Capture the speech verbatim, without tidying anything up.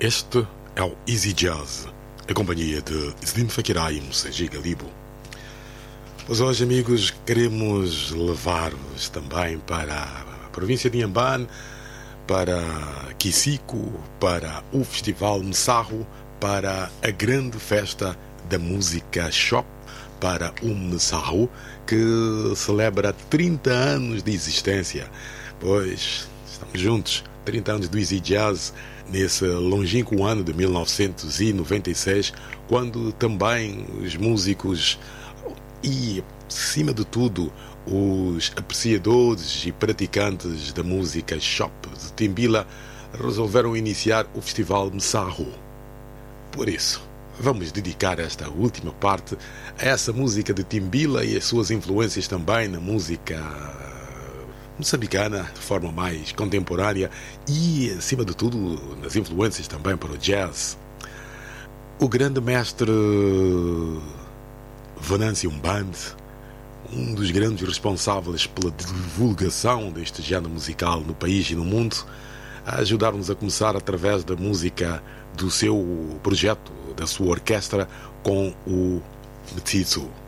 Este é o Easy Jazz, a companhia de Slim Fakirai e Moussagi Galibo. Pois hoje, amigos, queremos levar-vos também para a província de Inhambane, para Kisiko, para o Festival Messaho, para a grande festa da música Shop, para o Messaho, que celebra trinta anos de existência. Pois, estamos juntos, trinta anos do Easy Jazz, nesse longínquo ano de mil novecentos e noventa e seis, quando também os músicos e, acima de tudo, os apreciadores e praticantes da música Shop de Timbila resolveram iniciar o Festival Messaho. Por isso, vamos dedicar esta última parte a essa música de Timbila e as suas influências também na música moçambicana, de forma mais contemporânea e, acima de tudo, nas influências também para o jazz. O grande mestre Venâncio Mbande, um dos grandes responsáveis pela divulgação deste género musical no país e no mundo, a ajudar-nos a começar através da música do seu projeto, da sua orquestra, com o Mtitso.